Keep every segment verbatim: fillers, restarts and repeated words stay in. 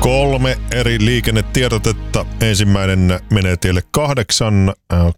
Kolme eri liikennetiedotetta. Ensimmäinen menee tielle kahdeksan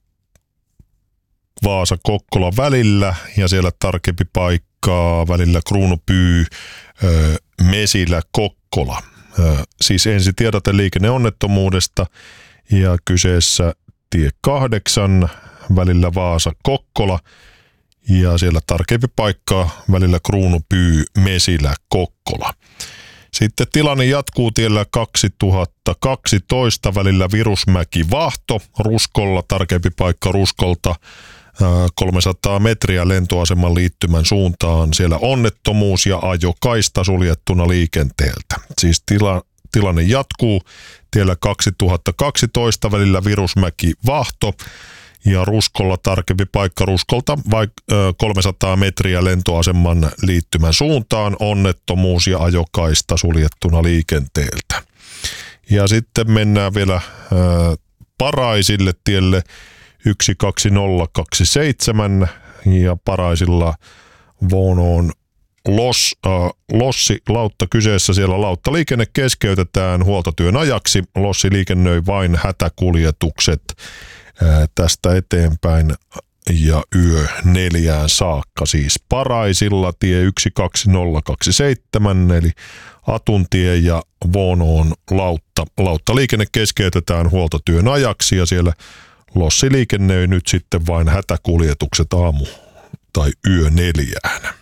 Vaasa-Kokkola välillä ja siellä tarkempi paikkaa välillä Kruunupyy, Mesilä, Kokkola. Siis ensi tiedote liikenneonnettomuudesta ja kyseessä tie kahdeksan välillä Vaasa-Kokkola ja siellä tarkempi paikkaa välillä Kruunupyy, Mesilä, Kokkola. Sitten tilanne jatkuu tiellä kaksituhattakaksitoista välillä Virusmäki-Vahto, Ruskolla tarkempi paikka Ruskolta kolmesataa metriä lentoaseman liittymän suuntaan. Siellä onnettomuus ja ajokaista suljettuna liikenteeltä. Siis tila, tilanne jatkuu tiellä kaksituhattakaksitoista välillä Virusmäki-Vahto ja Ruskolla tarkempi paikka Ruskolta vaik- kolmesataa metriä lentoaseman liittymän suuntaan, onnettomuus ja ajokaista suljettuna liikenteeltä. Ja sitten mennään vielä ää, Paraisille tielle yksi kaksi nolla kaksi seitsemän ja Paraisilla Vuonoon Los, äh, Lossi lautta kyseessä. Siellä lauttaliikenne keskeytetään huoltotyön ajaksi. Lossi liikennöi vain hätäkuljetukset tästä eteenpäin ja yö neljään saakka. Siis Paraisilla tie yksi kaksi nolla kaksi seitsemän eli Atuntie ja Vuonoon lautta. Lauttaliikenne keskeytetään huoltotyön ajaksi ja siellä Lossi liikennöi nyt sitten vain hätäkuljetukset aamu tai yö neljään.